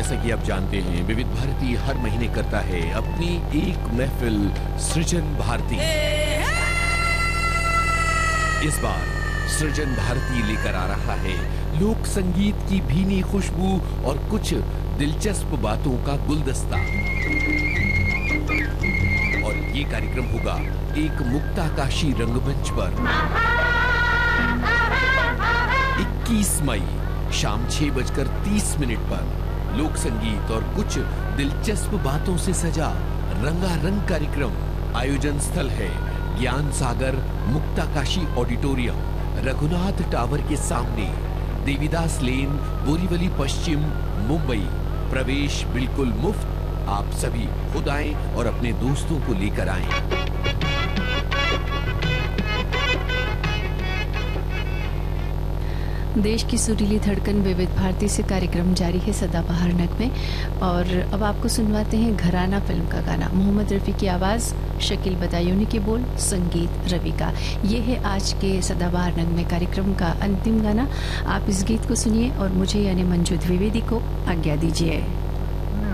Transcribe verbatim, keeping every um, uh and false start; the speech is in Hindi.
जैसा कि आप जानते हैं, विविध भारती हर महीने करता है अपनी एक महफिल सृजन भारती। इस बार सृजन भारती लेकर आ रहा है लोक संगीत की भीनी खुशबू और कुछ दिलचस्प बातों का गुलदस्ता। और ये कार्यक्रम होगा एक मुक्ताकाशी रंगमंच पर इक्कीस मई शाम छह बजकर तीस मिनट पर लोक संगीत और कुछ दिलचस्प बातों से सजा रंगारंग कार्यक्रम। आयोजन स्थल है ज्ञान सागर मुक्ताकाशी ऑडिटोरियम, रघुनाथ टावर के सामने, देवीदास लेन, बोरीवली पश्चिम, मुंबई। प्रवेश बिल्कुल मुफ्त। आप सभी खुद आएं और अपने दोस्तों को लेकर आएं। देश की सुरीली धड़कन विविध भारती से कार्यक्रम जारी है सदाबहार नगमे। और अब आपको सुनवाते हैं घराना फिल्म का गाना। मोहम्मद रफी की आवाज, शकील बदायूनी के बोल, संगीत रवि का। ये है आज के सदाबहार नगमे कार्यक्रम का अंतिम गाना। आप इस गीत को सुनिए और मुझे यानी मंजू द्विवेदी को आज्ञा दीजिए।